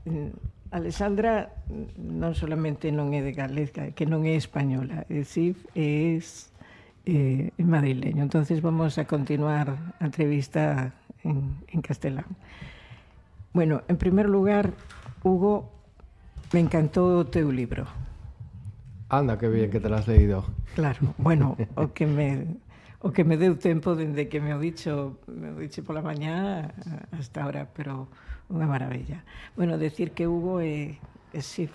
Alexandra non solamente non é de galega, que non é española, é dicir, é madrileño. Entonces vamos a continuar a entrevista en castelán. Bueno, en primer lugar, Hugo, me encantó o teu libro. Anda, que bien que te lo has leído. Claro, bueno, o que me deu tempo dende que me o dicho pola mañá hasta ahora, pero unha maravilla. Bueno, decir que Hugo é Sif.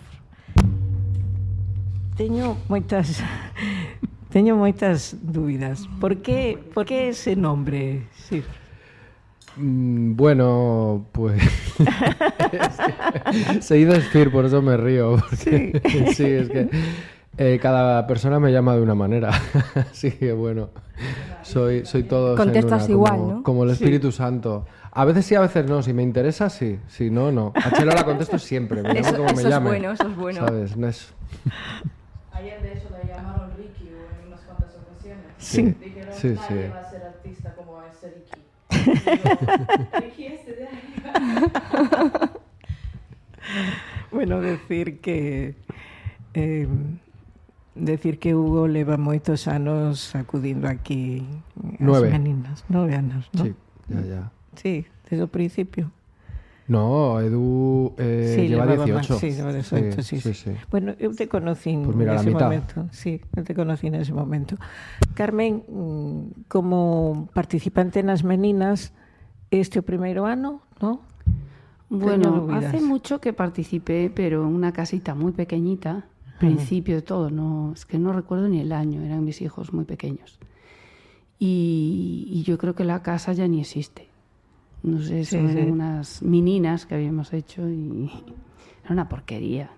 Teño moitas dúbidas. Por que ese nombre, Sif? Bueno, pues se iba a decir, por eso me río. Porque, sí, es que cada persona me llama de una manera. Así que bueno, soy todo. Contestas en una, igual, ¿no? Como el Espíritu Santo. A veces sí, a veces no. Si me interesa, sí. Si no, no. A Chelo la contesto siempre. Me llamo como me llame. Eso es bueno. ¿Sabes? No es... Ayer de hecho le llamaron Ricky en unas cuantas ocasiones. Sí. Dijeron, Sí, nadie sí. va a ser artista como ese Ricky. Ricky este de arriba. Bueno, decir que Hugo leva moitos anos acudindo aquí as meninas. 9 anos, ¿no? Sí, ya. Sí, desde o principio. No, Edu lleva 18. Sí, lleva 18, sí. Bueno, eu te conocí pues mira, nese la mitad. momento. Sí, eu te conocí nese momento. Carmen, como participante nas meninas, este o primeiro ano, ¿no? Bueno, hace mucho que participé, pero en una casita muy pequeñita, principio de todo, no, es que no recuerdo ni el año, eran mis hijos muy pequeños. Y yo creo que la casa ya ni existe. No sé, son unas meninas que habíamos hecho y era una porquería.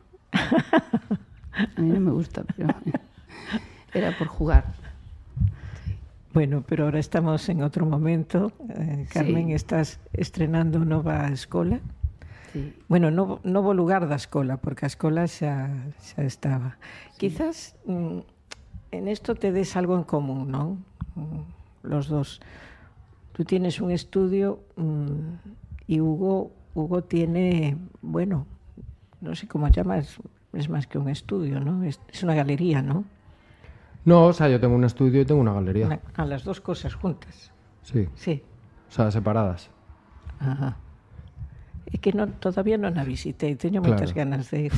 A mí no me gusta, pero era por jugar. Bueno, pero ahora estamos en otro momento. Carmen, estás estrenando nova escola. Sí. Bueno, novo lugar da escola, porque a escola xa estaba. Sí. Quizás en esto te des algo en común, ¿no? Los dos. Tú tienes un estudio y Hugo tiene, bueno, no sé cómo llamas, es más que un estudio, ¿no? Es una galería, ¿no? No, o sea, yo tengo un estudio y tengo una galería. A las dos cosas juntas. Sí. Sí. O sea, separadas. Ajá. É que todavía non a visitei, teño moitas ganas de ir.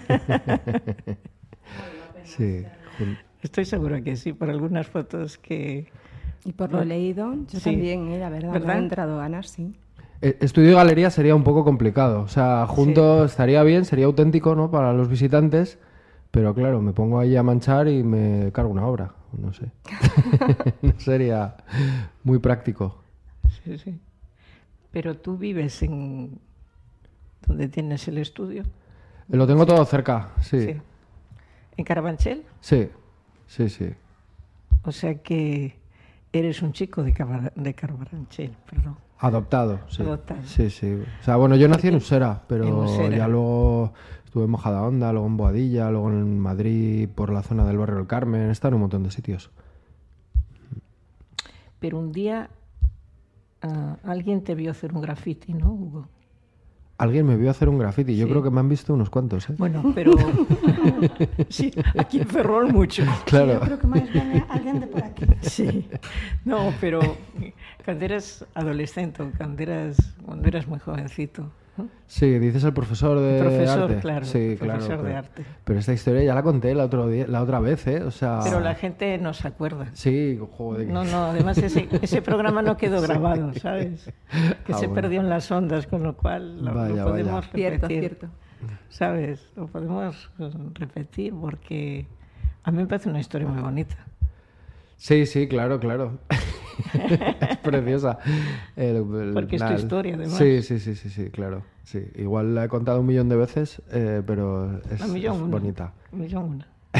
Sí. Estoy segura que sí, por algunas fotos que... Y por lo leído, yo también, la verdad, me han entrado ganas, sí. Estudio y galería sería un poco complicado. O sea, juntos estaría bien, sería auténtico, ¿no? Para los visitantes, pero claro, me pongo ahí a manchar y me cargo una obra. No sé. No sería muy práctico. Sí, sí. Pero tú vives en... ¿Dónde tienes el estudio? Lo tengo todo cerca, sí. ¿En Carabanchel? Sí. O sea que eres un chico de Carabanchel, perdón. Adoptado, sí. Adoptado. Sí. O sea, bueno, yo nací en Usera, pero ya luego estuve en Majadahonda, luego en Boadilla, luego en Madrid, por la zona del barrio del Carmen, he estado en un montón de sitios. Pero un día alguien te vio hacer un graffiti, ¿no, Hugo? Alguien me vio hacer un graffiti. Yo creo que me han visto unos cuantos, ¿eh? Bueno, pero... sí, aquí en Ferrol mucho. Claro. Yo creo que máis viene alguén de por aquí. Sí. No, pero cuando eras adolescente, cuando eras muy jovencito... Sí, dices el profesor de arte. Claro, sí, profesor claro, de arte. Pero esta historia ya la conté la otra vez, ¿eh? O sea... Pero la gente no se acuerda. Sí, joder. No, además ese programa no quedó grabado, ¿sabes? Que se perdió en las ondas, con lo cual lo podemos repetir. Cierto. ¿Sabes? Lo podemos repetir porque a mí me parece una historia muy bonita. Sí, claro. Es preciosa. Porque es tu historia, además. Sí, claro. Sí. Igual la he contado 1.000.000 de veces, pero es bonita. 1.000.000.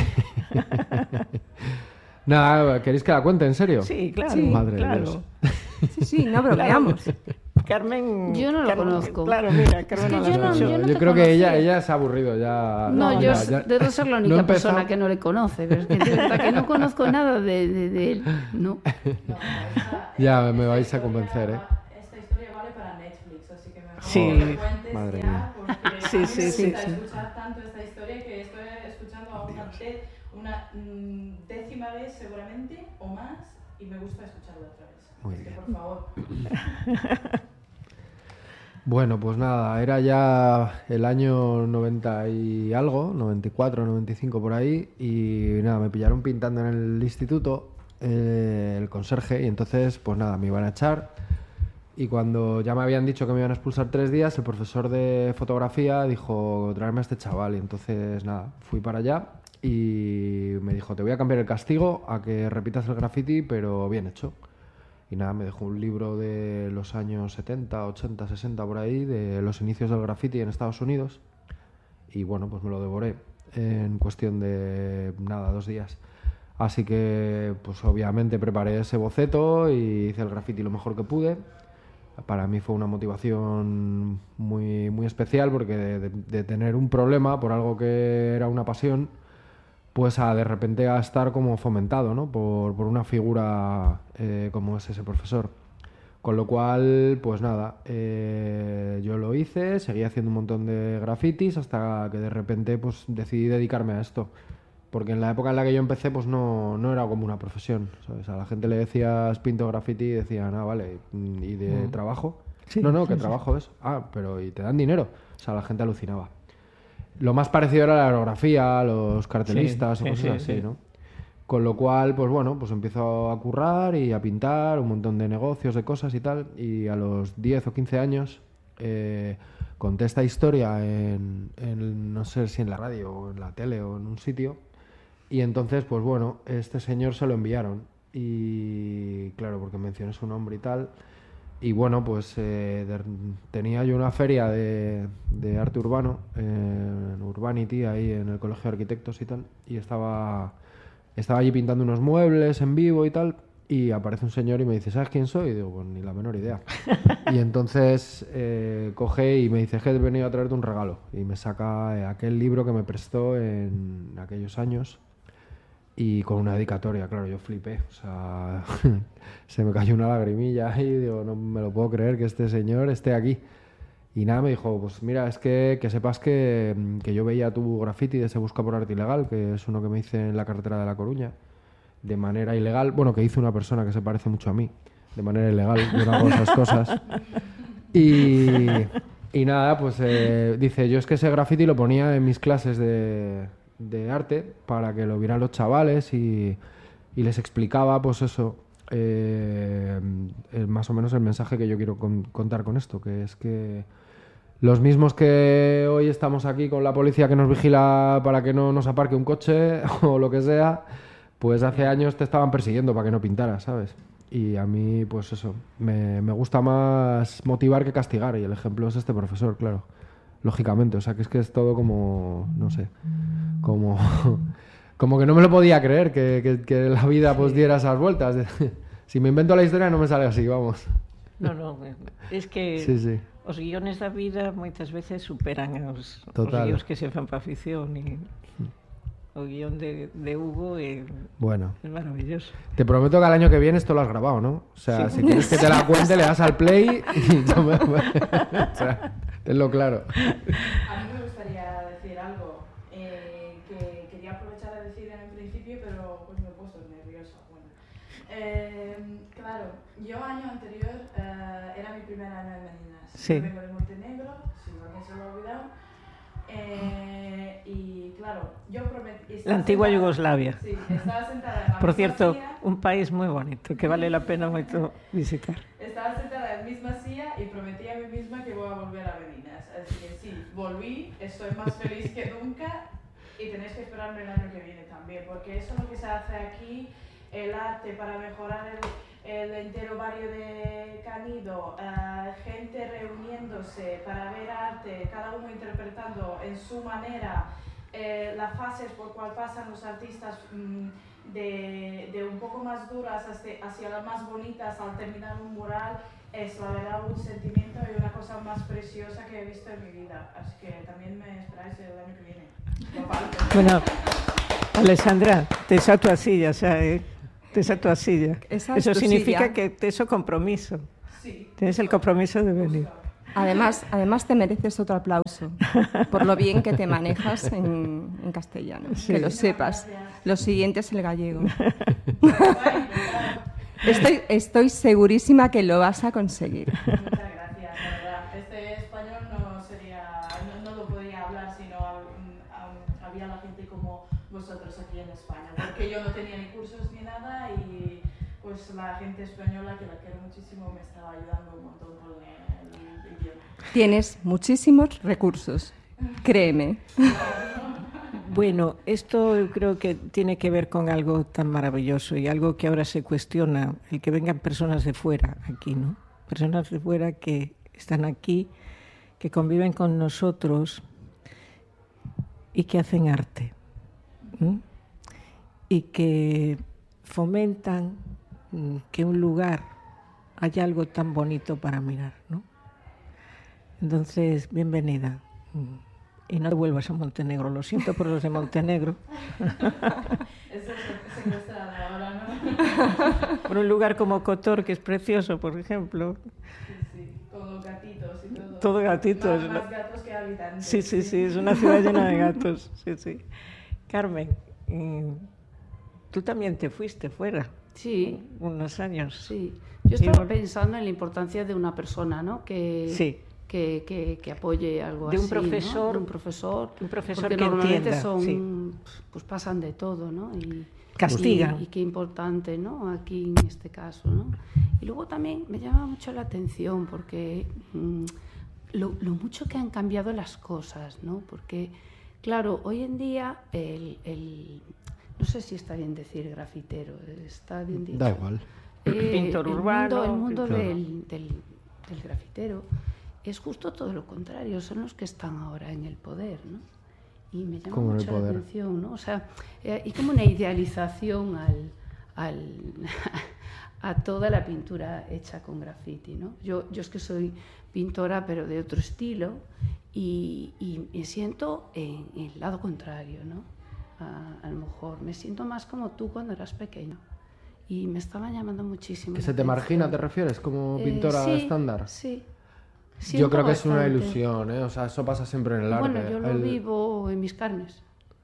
Nada, ¿queréis que la cuente, en serio? Sí, claro. Sí, Madre de claro. Dios. Sí, no bromeamos. Carmen... Yo no lo conozco. Claro, mira, Carmen Es que no la yo Yo creo que ella se ha aburrido ya. No, yo debo ser la única no persona que no le conoce, pero es que de verdad que no conozco nada de él. No. Ya me vais a convencer, ¿eh? Esta historia vale para Netflix, así que mejor Sí. que cuentes Madre ya, mía. porque Sí. Escuchar tanto esta historia que estoy escuchando a una décima vez seguramente o más y me gusta escucharlo otra vez. Muy bien. Por favor. Bueno, pues nada, era ya el año 90 y algo, 94, 95 por ahí, y nada, me pillaron pintando en el instituto, el conserje, y entonces, pues nada, me iban a echar, y cuando ya me habían dicho que me iban a expulsar 3 días, el profesor de fotografía dijo, traerme a este chaval, y entonces nada, fui para allá, y me dijo, te voy a cambiar el castigo a que repitas el graffiti, pero bien hecho. Y nada, me dejó un libro de los años 70, 80, 60 por ahí, de los inicios del graffiti en Estados Unidos. Y bueno, pues me lo devoré en cuestión de, nada, 2 días. Así que, pues obviamente preparé ese boceto y hice el graffiti lo mejor que pude. Para mí fue una motivación muy, muy especial porque de tener un problema por algo que era una pasión, pues de repente a estar como fomentado, ¿no? por una figura como es ese profesor. Con lo cual, pues nada, yo lo hice, seguí haciendo un montón de grafitis hasta que de repente pues decidí dedicarme a esto. Porque en la época en la que yo empecé pues no era como una profesión, ¿sabes? A la gente le decías pinto graffiti y decían, vale, ¿y de trabajo? Sí, no, ¿qué trabajo es? Pero ¿y te dan dinero? O sea, la gente alucinaba. Lo más parecido era la aerografía, los cartelistas o cosas así, ¿no? Con lo cual, pues bueno, pues empiezo a currar y a pintar un montón de negocios, de cosas y tal. Y a los 10 o 15 años conté esta historia en no sé si en la radio o en la tele o en un sitio. Y entonces, pues bueno, este señor se lo enviaron. Y claro, porque mencioné su nombre y tal. Y bueno, pues tenía yo una feria de arte urbano en Urbanity, ahí en el Colegio de Arquitectos y tal, y estaba allí pintando unos muebles en vivo y tal, y aparece un señor y me dice, ¿sabes quién soy? Y digo, pues ni la menor idea. Y entonces coge y me dice, que he venido a traerte un regalo, y me saca aquel libro que me prestó en aquellos años, y con una dedicatoria, claro, yo flipé, o sea, se me cayó una lagrimilla y digo, no me lo puedo creer que este señor esté aquí. Y nada, me dijo, pues mira, es que sepas que yo veía tu graffiti de Se Busca por Arte Ilegal, que es uno que me hice en la carretera de La Coruña, de manera ilegal, bueno, que hizo una persona que se parece mucho a mí, de manera ilegal, yo no hago esas cosas. Y nada, pues dice, yo es que ese graffiti lo ponía en mis clases de arte para que lo vieran los chavales y les explicaba pues eso, más o menos el mensaje que yo quiero contar con esto, que es que los mismos que hoy estamos aquí con la policía que nos vigila para que no nos aparque un coche o lo que sea, pues hace años te estaban persiguiendo para que no pintaras, ¿sabes? Y a mí pues eso, me gusta más motivar que castigar, y el ejemplo es este profesor, claro. Lógicamente, o sea, que es todo como, no sé, como que no me lo podía creer que la vida pues diera esas vueltas. Si me invento la historia no me sale así, vamos. No, es que os guiones da vida moitas veces superan os guións que se fan para ficción, e o guión de Hugo es maravilloso. Te prometo que al año que viene esto lo has grabado, ¿no? O sea, si quieres que te la cuente, le das al play y o sea, tenlo claro. A mí me gustaría decir algo que quería aprovechar a decir en el principio, pero pues me he puesto nerviosa. Bueno, claro, yo año anterior era mi primer año en Meninas. Sí. Vengo de Montenegro, si no se lo he olvidado. Y claro, yo prometí... La antigua Yugoslavia. Sí, estaba sentada en la Por cierto, silla, un país muy bonito, que vale la pena mucho visitar. Estaba sentada en la misma silla y prometí a mí misma que voy a volver a Meninas. Así que sí, volví, estoy más feliz que nunca y tenéis que esperarme el año que viene también, porque eso es lo que se hace aquí, el arte para mejorar el entero barrio de Canido, gente reuniéndose para ver arte, cada uno interpretando en su manera las fases por cual pasan los artistas, de un poco más duras hacia las más bonitas al terminar un mural, es la verdad un sentimiento y una cosa más preciosa que he visto en mi vida. Así que también me esperáis el año que viene. Bueno, Alessandra, te sa tua silla, xa, te sa tua silla. Eso significa silla? Que tes o compromiso. Sí. Tienes el compromiso de venir. Además te mereces otro aplauso por lo bien que te manejas en castellano. Sí. Que lo sepas. Lo siguiente es el gallego. Estoy segurísima que lo vas a conseguir. Muchas gracias, la verdad. Este español no lo podría hablar si no había la gente como vosotros aquí en España, porque yo no tenía ni cursos ni nada y pues la gente española, que la quiero muchísimo, me estaba ayudando un montón con el idioma. Tienes muchísimos recursos, créeme. Bueno, esto yo creo que tiene que ver con algo tan maravilloso y algo que ahora se cuestiona, el que vengan personas de fuera aquí, ¿no? Personas de fuera que están aquí, que conviven con nosotros y que hacen arte, ¿no? Y que fomentan que un lugar haya algo tan bonito para mirar, ¿no? Entonces, bienvenida. Y no te vuelvas a Montenegro, lo siento por los de Montenegro. Eso es secuestrado ahora, ¿no? Por un lugar como Kotor, que es precioso, por ejemplo. Sí, todo gatitos y todo. Todo gatitos. Más gatos que habitantes. Sí, es una ciudad llena de gatos. Sí. Carmen, tú también te fuiste fuera. Sí. Unos años. Sí. Yo estaba pensando en la importancia de una persona, ¿no? Que apoye algo de un así, profesor, ¿no? De un profesor que porque normalmente entienda, pues pasan de todo, ¿no? Y castigan. Y qué importante, ¿no? Aquí en este caso, ¿no? Y luego también me llama mucho la atención porque lo mucho que han cambiado las cosas, ¿no? Porque, claro, hoy en día no sé si está bien decir grafitero, está bien dicho. Da igual. Pintor urbano. El mundo claro. del grafitero es justo todo lo contrario, son los que están ahora en el poder, ¿no? Y me llama mucho la atención, ¿no? O sea, hay como una idealización a toda la pintura hecha con graffiti, ¿no? Yo es que soy pintora, pero de otro estilo, y me siento en el lado contrario, ¿no? A lo mejor me siento más como tú cuando eras pequeño. Y me estaba llamando muchísimo. ¿Que se te margina, te refieres, como pintora estándar? Sí. Yo creo que es una ilusión, ¿eh? O sea, eso pasa siempre en el arte. Bueno, yo lo vivo en mis carnes.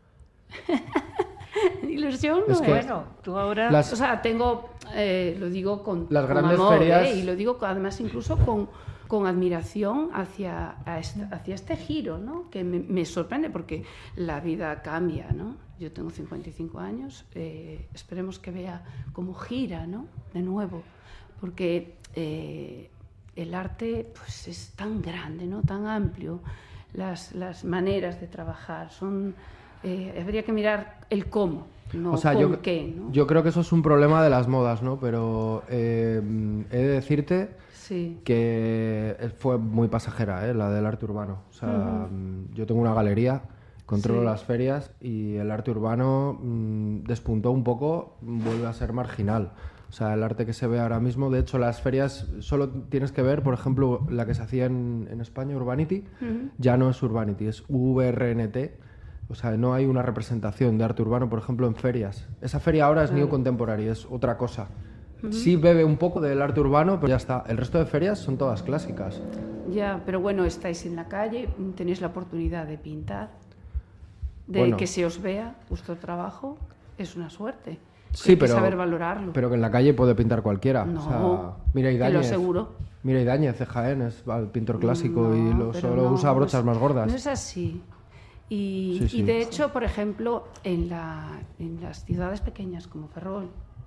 Ilusión no es. Bueno, tú ahora... O sea, tengo, lo digo con grandes amor, ferias... y lo digo además incluso con admiración hacia este giro, ¿no? Que me sorprende porque la vida cambia, ¿no? Yo tengo 55 años, esperemos que vea cómo gira, ¿no? De nuevo, porque el arte pues, es tan grande, ¿no? Tan amplio, las maneras de trabajar son... habría que mirar el cómo, no con qué, ¿no? Yo creo que eso es un problema de las modas, ¿no? Pero he de decirte que fue muy pasajera, la del arte urbano. O sea, yo tengo una galería, controlo las ferias y el arte urbano despuntó un poco, vuelve a ser marginal. O sea, el arte que se ve ahora mismo, de hecho, las ferias solo tienes que ver, por ejemplo, la que se hacía en España, Urbanity, ya no es Urbanity, es VRNT. O sea, no hay una representación de arte urbano, por ejemplo, en ferias. Esa feria ahora es New Contemporary, es otra cosa. Sí bebe un poco del arte urbano, pero ya está. El resto de ferias son todas clásicas. Ya, pero bueno, estáis en la calle, tenéis la oportunidad de pintar, de que se os vea vuestro trabajo, es una suerte. Sí, hay que saber valorarlo. Pero que en la calle puede pintar cualquiera. No, o sea, Mira Idáñez, te lo aseguro. Mira Idáñez de Jaén, es el pintor clásico y solo usa brochas más gordas. No es así. Y de hecho, por ejemplo, en las ciudades pequeñas como Ferrol,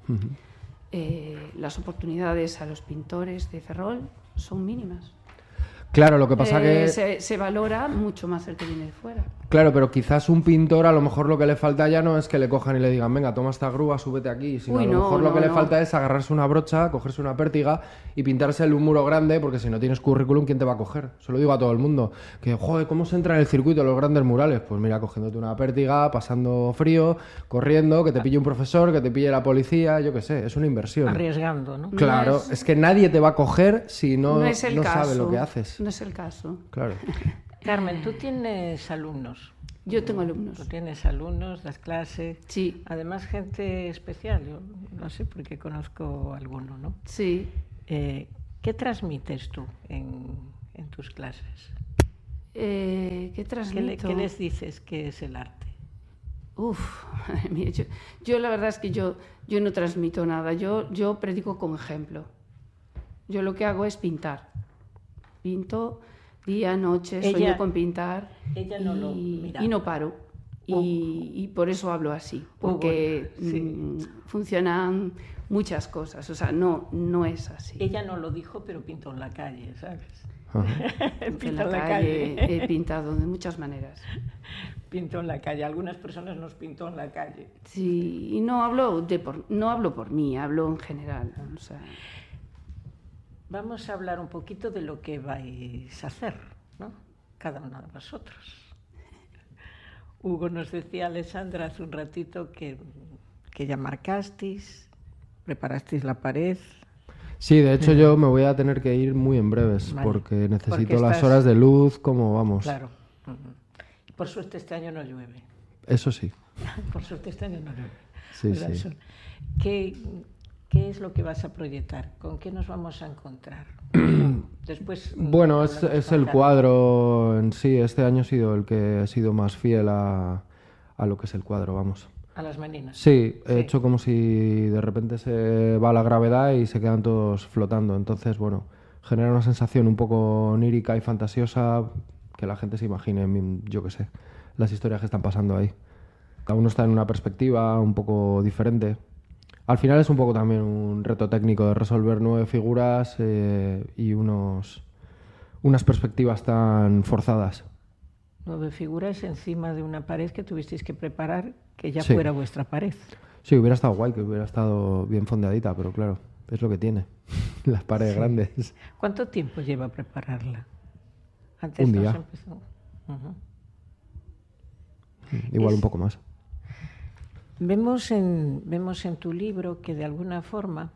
las oportunidades a los pintores de Ferrol son mínimas. Claro, lo que pasa que... Se valora mucho más el que viene de fuera. Claro, pero quizás un pintor a lo mejor lo que le falta ya no es que le cojan y le digan venga, toma esta grúa, súbete aquí, sino a lo mejor lo que le falta es agarrarse una brocha, cogerse una pértiga y pintarse un muro grande, porque si no tienes currículum, ¿quién te va a coger? Se lo digo a todo el mundo, que joder, ¿cómo se entra en el circuito de los grandes murales? Pues mira, cogiéndote una pértiga, pasando frío, corriendo, que te pille un profesor, que te pille la policía, yo qué sé, es una inversión. Arriesgando, ¿no? Claro, es que nadie te va a coger si no sabe lo que haces. No es el caso. Claro. Carmen, tú tienes alumnos. Yo tengo alumnos. Tú tienes alumnos, das clases. Sí. Además, gente especial. Yo no sé porque conozco alguno, ¿no? Sí. ¿Qué transmites tú en en tus clases? ¿Qué transmito? ¿Qué les dices que es el arte? Mira, yo la verdad es que yo no transmito nada. Yo predico con ejemplo. Yo lo que hago es pintar. Pinto día, noche, sueño con pintar. Ella y no paro. Y por eso hablo así, porque funcionan muchas cosas. O sea, no es así. Ella no lo dijo, pero pintó en la calle, ¿sabes? En la calle he pintado de muchas maneras. Pintó en la calle. Algunas personas nos pintó en la calle. Sí, y no hablo por mí, hablo en general. O sea... Vamos a hablar un poquito de lo que vais a hacer, ¿no? Cada uno de vosotros. Hugo nos decía, Alessandra, hace un ratito que ya marcasteis, preparasteis la pared. Sí, de hecho yo me voy a tener que ir muy en breves, vale, porque necesito las horas de luz como vamos. Claro. Por suerte este año no llueve. Eso sí. Por suerte este año no llueve. Sí, sí. ¿Qué es lo que vas a proyectar? ¿Con qué nos vamos a encontrar? Después. Bueno, es el cuadro en sí. Este año ha sido el que ha sido más fiel a lo que es el cuadro, vamos. ¿A las meninas? Sí, he hecho como si de repente se va la gravedad y se quedan todos flotando. Entonces, bueno, genera una sensación un poco onírica y fantasiosa que la gente se imagine, yo qué sé, las historias que están pasando ahí. Cada uno está en una perspectiva un poco diferente. Al final es un poco también un reto técnico de resolver 9 figuras y unas perspectivas tan forzadas. 9 figuras encima de una pared que tuvisteis que preparar que ya fuera vuestra pared. Sí, hubiera estado guay, que hubiera estado bien fondeadita, pero claro, es lo que tiene, las paredes grandes. ¿Cuánto tiempo lleva prepararla? Un día. Igual un poco más. Vemos en tu libro que de alguna forma,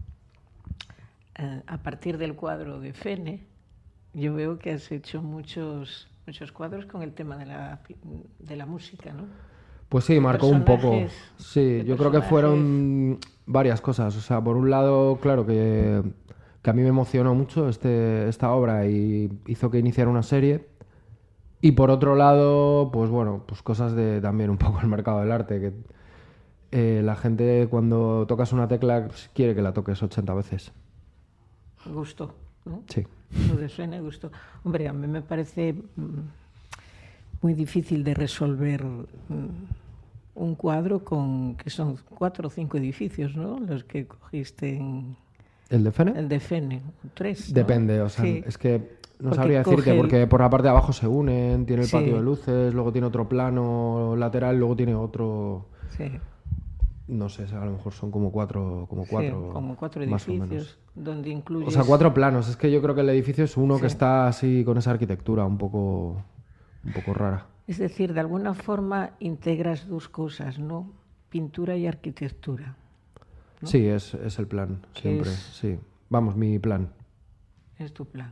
a partir del cuadro de Fene, yo veo que has hecho muchos cuadros con el tema de la música, ¿no? Pues sí, marcó un poco. Sí, yo creo que fueron varias cosas. O sea, por un lado, claro que a mí me emocionó mucho esta obra y hizo que iniciara una serie. Y por otro lado, pues bueno, pues cosas de también un poco el mercado del arte, que la gente cuando tocas una tecla pues, quiere que la toques 80 veces. Gusto, ¿no? Sí. Lo de Fene, gusto. Hombre, a mí me parece muy difícil de resolver un cuadro que son 4 o 5 edificios, ¿no? Los que cogiste en... ¿El de Fene? El de Fene, 3, ¿no? Depende, o sea, sí. Es que no sabría decirte, porque por la parte de abajo se unen, tiene el patio de luces, luego tiene otro plano lateral, luego tiene otro... Sí. No sé, a lo mejor son como cuatro edificios, donde incluyes... O sea, 4 planos. Es que yo creo que el edificio es uno que está así con esa arquitectura un poco rara. Es decir, de alguna forma integras 2 cosas, ¿no? Pintura y arquitectura, ¿no? Sí, es el plan, siempre. Sí. Vamos, mi plan. Es tu plan.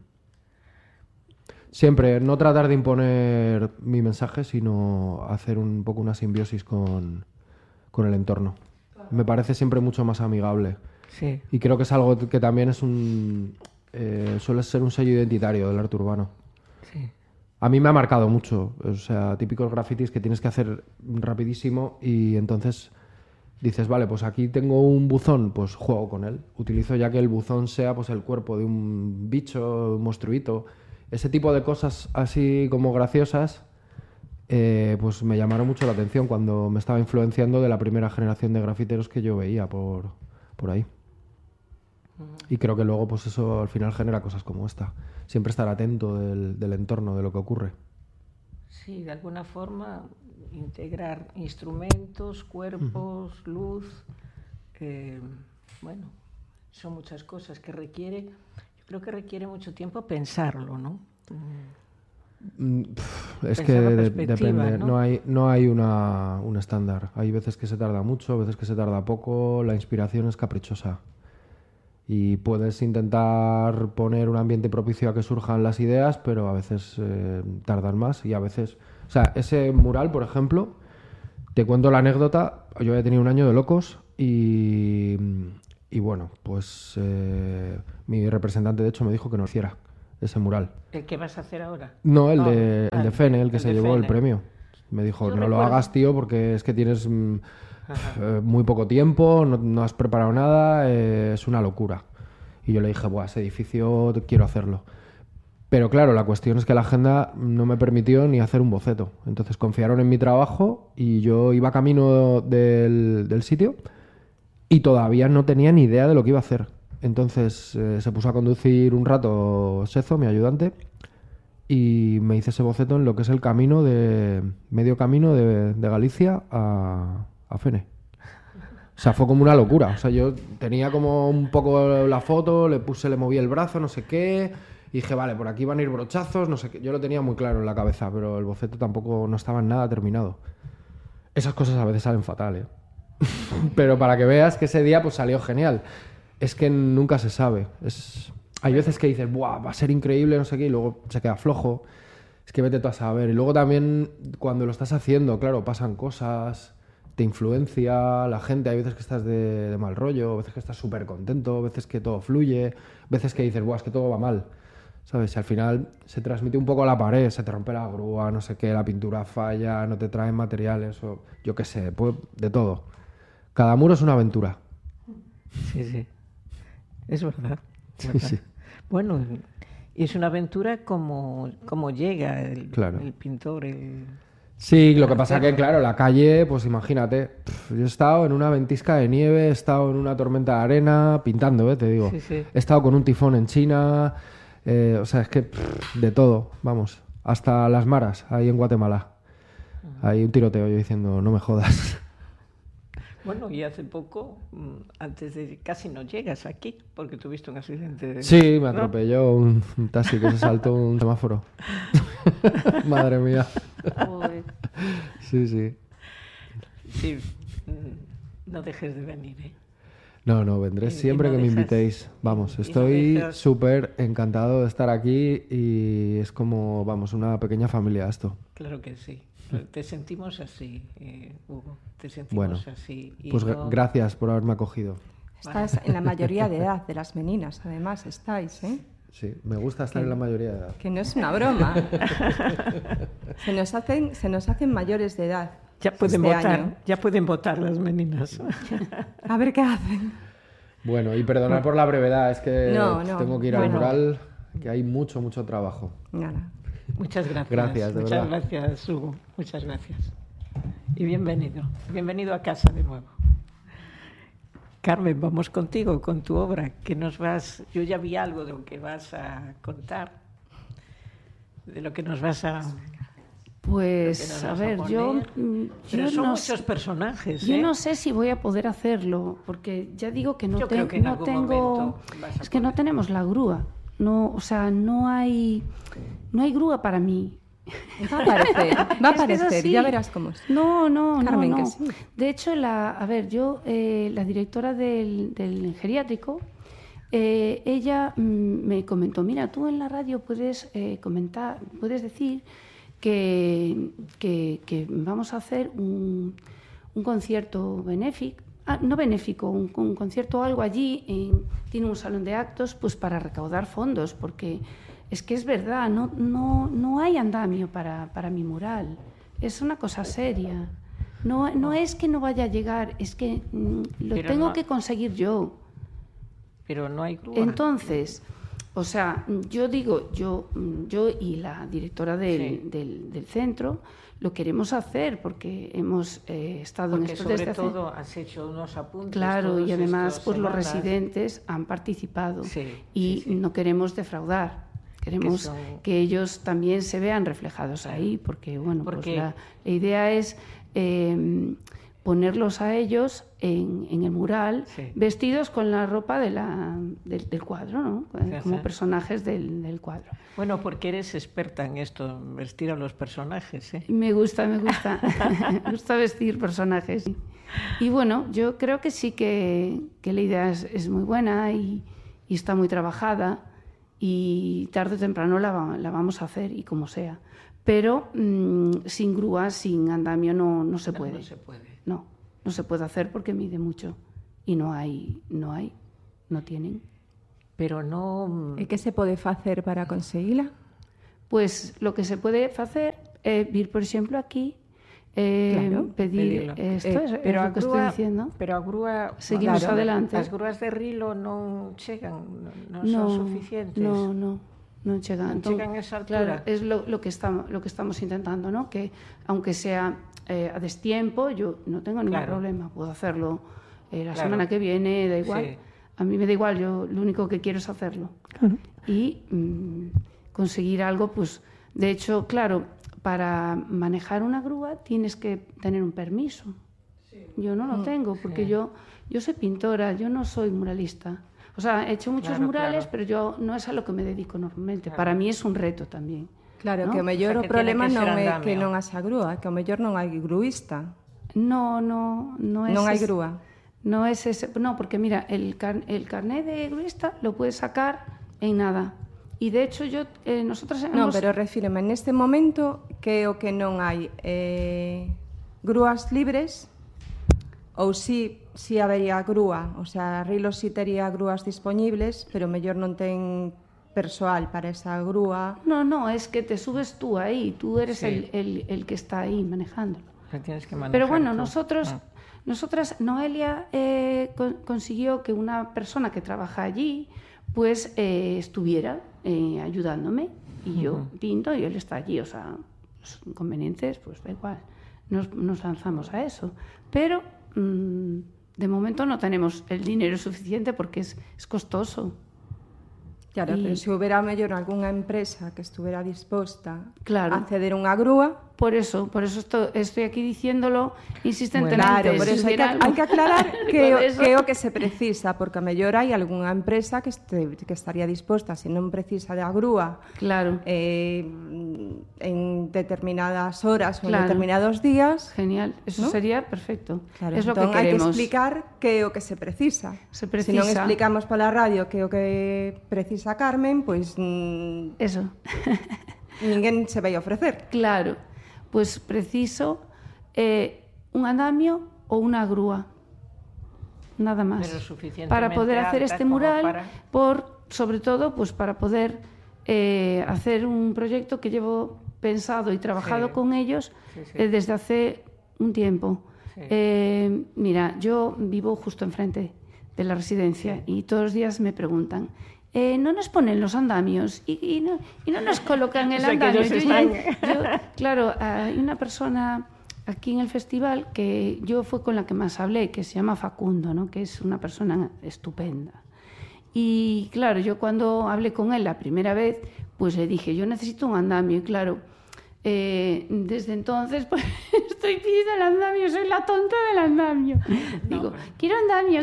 Siempre, no tratar de imponer mi mensaje, sino hacer un poco una simbiosis con el entorno. Me parece siempre mucho más amigable. Sí. Y creo que es algo que también es suele ser un sello identitario del arte urbano. Sí. A mí me ha marcado mucho. O sea, típicos grafitis que tienes que hacer rapidísimo y entonces dices, vale, pues aquí tengo un buzón, pues juego con él. Utilizo ya que el buzón sea pues el cuerpo de un bicho, un monstruito. Ese tipo de cosas así como graciosas pues me llamaron mucho la atención cuando me estaba influenciando de la primera generación de grafiteros que yo veía por ahí. Y creo que luego pues eso al final genera cosas como esta. Siempre estar atento del entorno, de lo que ocurre. Sí, de alguna forma integrar instrumentos, cuerpos, luz. Bueno, son muchas cosas que yo creo que requiere mucho tiempo pensarlo, ¿no? Es que depende, ¿no? hay un estándar. Hay veces que se tarda mucho, veces que se tarda poco, la inspiración es caprichosa. Y puedes intentar poner un ambiente propicio a que surjan las ideas, pero a veces tardan más y a veces... O sea, ese mural, por ejemplo, te cuento la anécdota, yo había tenido un año de locos y bueno, pues mi representante de hecho me dijo que no lo hiciera. ese mural. ¿El que vas a hacer ahora? No, el de Fene, el que se llevó Fene. el premio. Me dijo, Yo no recuerdo. lo hagas, tío, porque es que tienes muy poco tiempo, no has preparado nada, es una locura. Y yo le dije, buah, ese edificio quiero hacerlo. Pero claro, la cuestión es que la agenda no me permitió ni hacer un boceto. Entonces confiaron en mi trabajo y yo iba camino del sitio y todavía no tenía ni idea de lo que iba a hacer. Entonces se puso a conducir un rato Sezo, mi ayudante, y me hice ese boceto en lo que es el camino medio camino de Galicia a Fene. O sea, fue como una locura. O sea, yo tenía como un poco la foto, le moví el brazo, no sé qué, y dije, vale, por aquí van a ir brochazos, no sé qué. Yo lo tenía muy claro en la cabeza, pero el boceto tampoco no estaba en nada terminado. Esas cosas a veces salen fatal, ¿eh? Pero para que veas que ese día pues salió genial. Es que nunca se sabe. Hay veces que dices, ¡buah, va a ser increíble, no sé qué! Y luego se queda flojo. Es que vete tú a saber. Y luego también, cuando lo estás haciendo, claro, pasan cosas, te influencia la gente. Hay veces que estás de mal rollo, veces que estás súper contento, veces que todo fluye, veces que dices, ¡buah, es que todo va mal! ¿Sabes? Y al final se transmite un poco a la pared, se te rompe la grúa, no sé qué, la pintura falla, no te traen materiales, o yo qué sé, pues, de todo. Cada muro es una aventura. Sí, sí. Es verdad. Sí, ¿verdad? sí. Bueno, y es una aventura como llega Claro. el pintor. Sí, lo que pasa que, claro, la calle, pues imagínate, yo he estado en una ventisca de nieve, he estado en una tormenta de arena, pintando, te digo. Sí, sí. He estado con un tifón en China, o sea, es que de todo, vamos, hasta las maras, ahí en Guatemala. Hay un tiroteo, yo diciendo, no me jodas. Bueno, y hace poco, antes de casi no llegas aquí, porque tuviste un accidente. Sí, me ¿no? atropelló un taxi que se saltó un semáforo. Madre mía. Joder. Sí, sí. Sí, no dejes de venir, ¿eh? No, vendré Y siempre no que me dejas- invitéis. Vamos, y no estoy dejas- súper encantado de estar aquí y es como, vamos, una pequeña familia esto. Claro que sí. Te sentimos así, Hugo. Te sentimos Bueno, así. Y pues no- gracias por haberme acogido. Estás en la mayoría de edad de las meninas, además, estáis, ¿eh? Sí, me gusta estar en la mayoría de edad. Que no es una broma. Se nos hacen mayores de edad. Ya pueden este votar, año. ya pueden votar las meninas. A ver qué hacen. Bueno, y perdonad por la brevedad, es que No, tengo que ir al bueno. mural, que hay mucho trabajo. Nada. Muchas gracias. Gracias, de Muchas verdad. gracias, Hugo. Muchas gracias. Y bienvenido. Bienvenido a casa de nuevo. Carmen, vamos contigo, con tu obra, que nos vas... Yo ya vi algo de lo que vas a contar, de lo que nos vas a... Pues, a ver, yo Pero son no muchos personajes, Yo ¿eh? no sé si voy a poder hacerlo, porque ya digo que no, Yo creo que en no algún tengo... momento vas a Es que no poder. tenemos la grúa. No, o sea, no hay grúa para mí. Va a aparecer, va a Es que es aparecer, así. ya verás cómo es. No, Carmen, no. que sí. De hecho, la directora del geriátrico, ella me comentó, mira, tú en la radio puedes comentar, puedes decir que vamos a hacer un concierto benéfico, no benéfico, un concierto o algo allí, tiene un salón de actos, pues para recaudar fondos, porque es que es verdad, no hay andamio para mi mural, es una cosa seria. No es que no vaya a llegar, es que lo Pero tengo no- que conseguir yo. Pero no hay grúa. Entonces, o sea, yo digo, yo y la directora del centro lo queremos hacer porque hemos estado Porque en esto sobre desde hace... todo has hecho unos apuntes. Claro, todas y además estas pues los semanas. residentes han participado Sí, y sí, sí. no queremos defraudar. Queremos son- que ellos también se vean reflejados ahí, porque bueno, Porque- pues la idea es ponerlos a ellos en el mural, Sí. vestidos con la ropa del cuadro, ¿no? Como sí. personajes del cuadro. Bueno, porque eres experta en esto, en vestir a los personajes, ¿eh? Me gusta, me gusta vestir personajes. Y bueno, yo creo que sí que la idea es muy buena y está muy trabajada y tarde o temprano la vamos a hacer y como sea. Pero sin grúa, sin andamio no se puede. No se puede. No se puede hacer porque mide mucho y no tienen. pero no... E que se pode facer para conseguila? Pois lo que se pode facer é vir, por exemplo, aquí, pedir esto, pero é o que estou diciendo. Pero a grúa... Seguimos adelante. As grúas de Rilo non chegan, non son suficientes. Non chegan. Non chegan a esa altura. Claro, es lo que estamos intentando, ¿no? Que aunque sea a destiempo, yo no tengo ningún problema, puedo hacerlo la semana que viene, da igual. Sí. A mí me da igual, yo lo único que quiero es hacerlo. Claro. Y conseguir algo, pues, de hecho, claro, para manejar una grúa tienes que tener un permiso. Sí. Yo no lo tengo, porque yo soy pintora, yo no soy muralista. O sea, he hecho muchos murales, pero yo no es a lo que me dedico normalmente. Para mí es un reto tamén. Claro, ¿no? que o mellor o problema non é que non haxa grúa, que o mellor non hai gruista. No es non hai grúa. No es ese, no, porque mira, el carnet de gruista lo puedes sacar en nada. Y de hecho nosotros hemos... No, pero refíreme, neste momento que o que non hai grúas libres ou si habería grúa, o sea, Rilo si tería grúas dispoñibles, pero mellor non ten persoal para esa grúa. No, es que te subes tú ahí, tú eres el que está ahí manejándolo. Tienes que manejar. Pero bueno, nosotras, Noelia consiguió que una persona que trabaja allí, pues estuviera ayudándome, y yo pinto y él está allí, o sea, los inconvenientes, pues da igual, nos lanzamos a eso. Pero de momento no tenemos el dinero suficiente porque es costoso. Claro, pero se houbera mellor algunha empresa que estuviera disposta a ceder unha grúa... Por eso estoy aquí diciéndolo insistentemente. Claro, por eso hai que aclarar que é o que se precisa, porque a mellor hai algunha empresa que estaría disposta, se non precisa da grúa, en determinadas horas ou en determinados días. Genial, eso sería perfecto. Claro, es lo entón que hai queremos. que explicar que é o que se precisa. Se non explicamos pola radio que é o que precisa Carmen, pois... Eso. Ninguén se vai ofrecer. Claro. Pues preciso un andamio o una grúa, nada más, para poder hacer este mural, sobre todo pues para poder hacer un proyecto que llevo pensado y trabajado con ellos desde hace un tiempo. Mira, yo vivo justo enfrente de la residencia y todos los días me preguntan: no nos ponen los andamios y no nos colocan el andamio. Claro, hay una persona aquí en el festival que yo fue con la que más hablé, que se llama Facundo, ¿no? Que es una persona estupenda. Y claro, yo cuando hablé con él la primera vez, pues le dije, yo necesito un andamio. Y claro, desde entonces pues estoy pidiendo el andamio, soy la tonta del andamio. Digo, quiero andamio.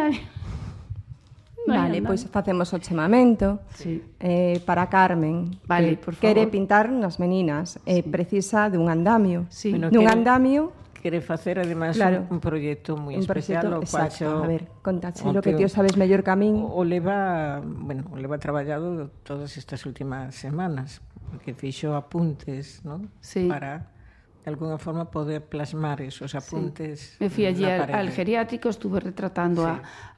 Vale, pois facemos o chamamento para Carmen, que quere pintar nas meninas, precisa dun andamio. Dun andamio quere facer ademais un proxecto moi especial, o cual a ver, contache lo que ti sabes mellor que a min. O leva traballado todas estas últimas semanas, porque fixo apuntes, ¿no? Para de alguna forma poder plasmar esos apuntes. Me fui allí al geriátrico, estuve retratando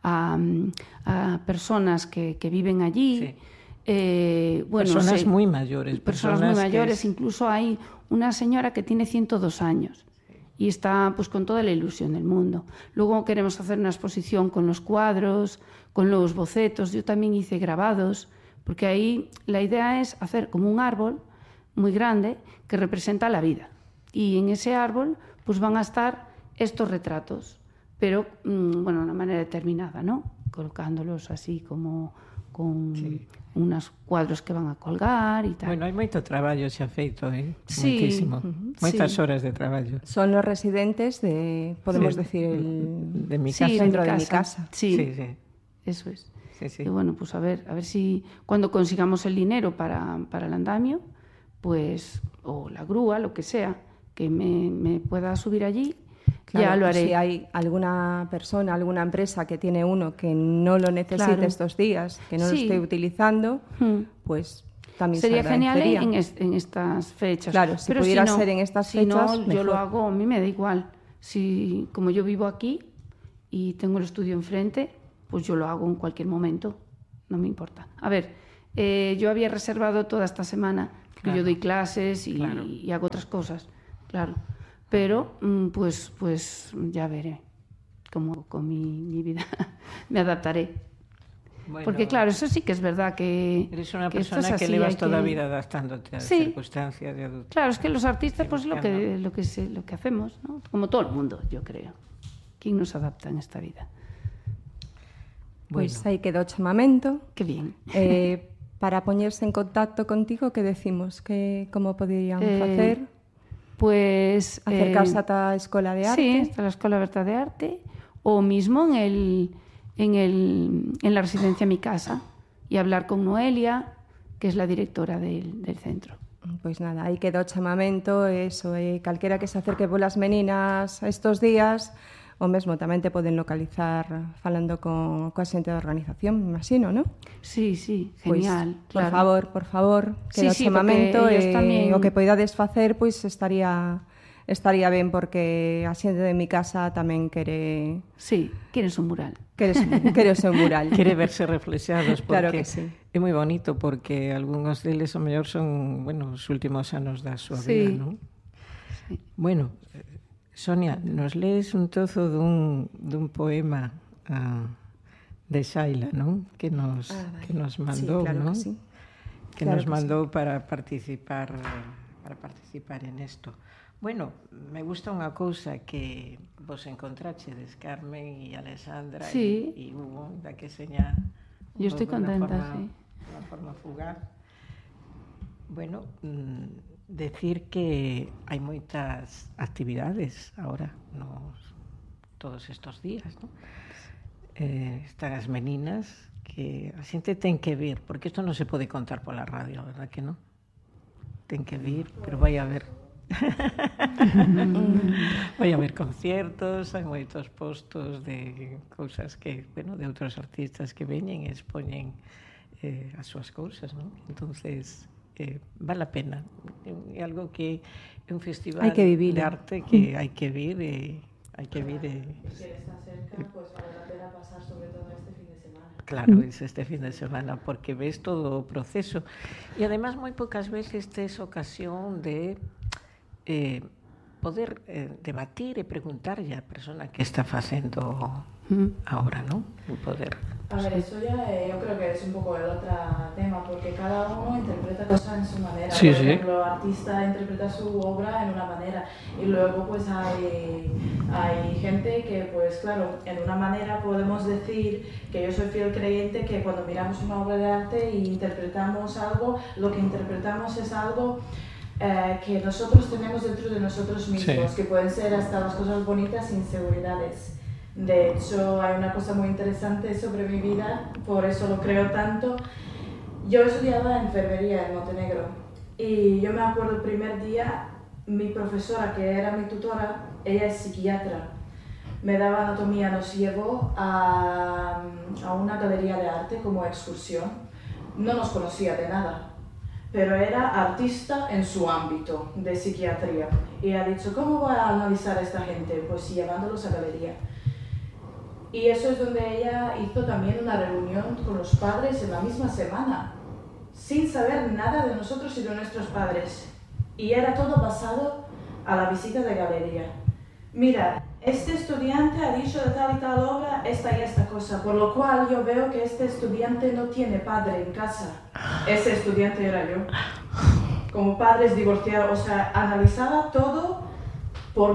a personas que viven allí. Personas muy mayores. Personas muy mayores, incluso hay una señora que tiene 102 años y está pues con toda la ilusión del mundo. Luego queremos hacer una exposición con los cuadros, con los bocetos. Yo también hice grabados, porque ahí la idea es hacer como un árbol muy grande que representa la vida. Y en ese árbol pues van a estar estos retratos, pero de una manera determinada, ¿no? Colocándolos así como con unos cuadros que van a colgar y tal. Bueno, hai moito traballo xa feito, moitísimo. Moitas horas de traballo. Son los residentes de, podemos decir, de mi casa. Dentro de mi casa. Sí. Eso es. Y bueno, pues a ver si cuando consigamos el dinero para el andamio, pues, o la grúa, lo que sea, que me pueda subir allí, ya lo haré. Si hay alguna persona, alguna empresa que tiene uno que no lo necesite estos días, que no lo esté utilizando, pues también sería genial en estas fechas. Claro, si pudiera ser en estas fechas, si no, yo lo hago, a mí me da igual. Como yo vivo aquí y tengo el estudio enfrente, pues yo lo hago en cualquier momento. no me importa. A ver, yo había reservado toda esta semana, que yo doy clases y hago otras cosas, claro. Pero, pues ya veré cómo con mi vida me adaptaré. Bueno, porque claro, eso sí que es verdad que... Eres una persona que llevas toda la vida adaptándote a circunstancias de adulto. Claro, es que los artistas pues lo que hacemos, ¿no? Como todo el mundo, yo creo. ¿Quién nos adapta en esta vida? Pois aí quedou o chamamento. Que bien. Para poñerse en contacto contigo, que decimos? Que como poderían facer? Pues... acercarse ata a Escola de Arte. Sí, hasta la Escola Aberta de Arte, o mismo en la residencia Mi Casa, y hablar con Noelia, que es la directora del centro. Pois nada, aí quedou o chamamento, eso, calquera que se acerque polas meninas estos días, o mesmo tamén te poden localizar falando coa xente da organización, me imagino, non? Sí, genial. Pois, claro. Por favor, queda o chamamento e tamén... o que poidades facer, pois estaría ben, porque a xente de Mi Casa tamén quere... Sí, quere un mural. Quere o seu mural. Quere verse reflexados, porque claro que sí. É moi bonito, porque algúns deles, o mellor, son, os últimos anos da súa vida, non? Sí. Bueno, Sonia, nos lees un trozo dun poema de Xaila, non? Que nos mandou, sí, claro, non? Que sí. Que claro nos mandou sí. para participar en esto. Bueno, me gusta unha cousa que vos encontrachedes, Carmen e Alexandra e Hugo, da que seña... Yo estoy contenta, sí. Unha forma fugaz. Bueno, decir que hai moitas actividades ahora, todos estos días, ¿no? Están as meninas que a xente ten que vir, porque isto non se pode contar pola radio, verdad que non? Ten que vir, pero vai a haber vai a haber conciertos, hai moitos postos de cousas que, de outros artistas que veñen e expoñen as súas cousas, non? Entonces, vale a pena. É algo que é un festival de arte que hai que vir e hai que vir si está cerca, pues vale la pena pasar sobre todo este fin de semana. Claro, es este fin de semana, porque ves todo o proceso. E además moi poucas veces tes ocasión de poder debatir e preguntarlle á persona que está facendo ahora, ¿no? Poder. A ver, eso ya yo creo que es un poco el otro tema, porque cada uno interpreta cosas en su manera. Sí, por ejemplo, el artista interpreta su obra en una manera y luego pues hay gente que pues claro, en una manera podemos decir que yo soy fiel creyente que cuando miramos una obra de arte e interpretamos algo, lo que interpretamos es algo que nosotros tenemos dentro de nosotros mismos, que pueden ser hasta las cosas bonitas, inseguridades. De hecho, hay una cosa muy interesante sobre mi vida, por eso lo creo tanto. Yo estudiaba enfermería en Montenegro y yo me acuerdo el primer día, mi profesora, que era mi tutora, ella es psiquiatra, me daba anatomía, nos llevó a una galería de arte como excursión. No nos conocía de nada, pero era artista en su ámbito de psiquiatría. Y ha dicho, ¿cómo va a analizar a esta gente? Pues llevándolos a galería. Y eso es donde ella hizo también una reunión con los padres en la misma semana, sin saber nada de nosotros y de nuestros padres. Y era todo basado a la visita de galería. Mira, este estudiante ha dicho de tal y tal obra esta y esta cosa, por lo cual yo veo que este estudiante no tiene padre en casa. Ese estudiante era yo. Como padres divorciados, o sea, analizaba todo por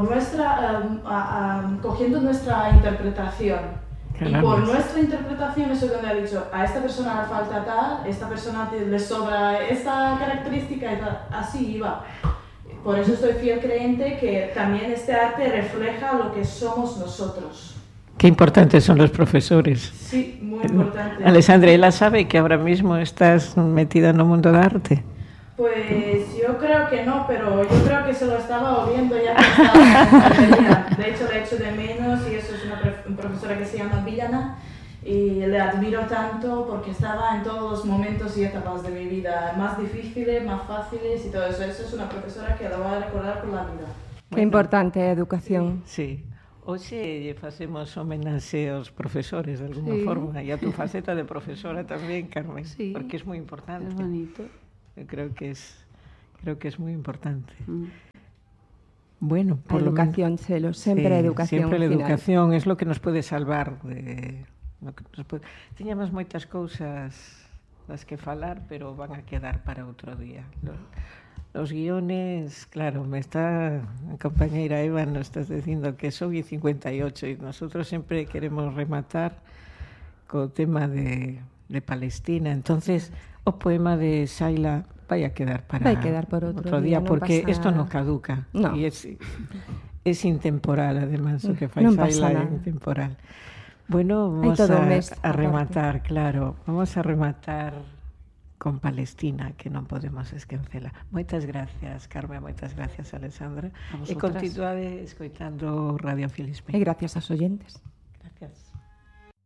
cogiendo nuestra interpretación. Y por nuestra interpretación, eso es donde ha dicho, a esta persona le falta tal, a esta persona le sobra esta característica y tal. Así iba. Por eso soy fiel creyente que también este arte refleja lo que somos nosotros. Qué importantes son los profesores. Sí, muy importante. Alexandra, ¿ella sabe que ahora mismo estás metida en el mundo del arte? Pues yo creo que no, pero yo creo que se lo estaba oliendo ya que estaba en la enfermería. De hecho, le echo de menos y eso es una profesora que se llama Villana y le admiro tanto porque estaba en todos los momentos y etapas de mi vida, más difíciles, más fáciles y todo eso. Eso es una profesora que la voy a recordar por la vida. Qué importante educación. Sí. Hoxe facemos homenaxe aos profesores de alguna forma e a tu faceta de profesora tamén, Carmen, porque é moi importante. É bonito. Eu creo que es moi importante. Bueno, por educación, Chelo, sempre a educación. Sempre a educación é lo que nos pode salvar de Tiñamos moitas cousas das que falar, pero van a quedar para outro día. Los guiones, claro, me está a compañeira Eva, nos estás dicindo que son 58 e nosotros sempre queremos rematar co tema de Palestina. Entonces, o poema de Saila vai a quedar para por outro día, porque isto non caduca. No. E es intemporal, además, o que fai Saila é intemporal. Bueno, vamos a rematar, claro. Vamos a rematar con Palestina, que non podemos esquecela. Moitas gracias, Carmen, moitas gracias, Alessandra. E continuade escoitando Radio Filispe. E gracias aos oyentes. Gracias.